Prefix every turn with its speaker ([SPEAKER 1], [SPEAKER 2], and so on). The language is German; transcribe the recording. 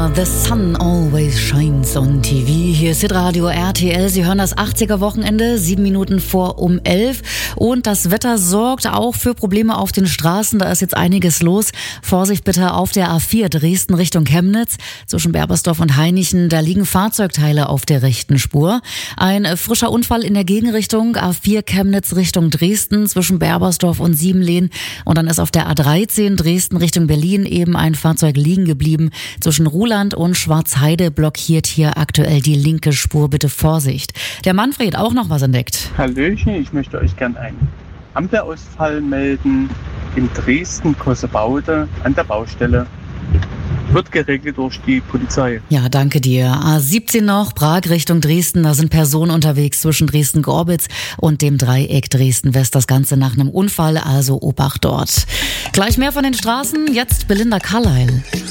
[SPEAKER 1] Ja, The Sun Always Shines on TV. Hier ist Hitradio RTL. Sie hören das 80er-Wochenende, 7 Minuten vor um 11. Und das Wetter sorgt auch für Probleme auf den Straßen. Da ist jetzt einiges los. Vorsicht bitte auf der A4 Dresden Richtung Chemnitz. Zwischen Berbersdorf und Hainichen, da liegen Fahrzeugteile auf der rechten Spur. Ein frischer Unfall in der Gegenrichtung, A4 Chemnitz Richtung Dresden, zwischen Berbersdorf und Siebenlehn. Und dann ist auf der A13 Dresden Richtung Berlin eben ein Fahrzeug liegen geblieben. Zwischen Ruhland und Schwarzheide blockiert hier aktuell die linke Spur. Bitte Vorsicht. Der Manfred auch noch was entdeckt.
[SPEAKER 2] Hallöchen, ich möchte euch gerne einen Ampelausfall melden in Dresden-Kossebaude an der Baustelle. Wird geregelt durch die Polizei.
[SPEAKER 1] Ja, danke dir. A17 noch, Prag Richtung Dresden. Da sind Personen unterwegs zwischen Dresden-Gorbitz und dem Dreieck Dresden-West. Das Ganze nach einem Unfall, also Obacht dort. Gleich mehr von den Straßen. Jetzt Belinda Carlisle.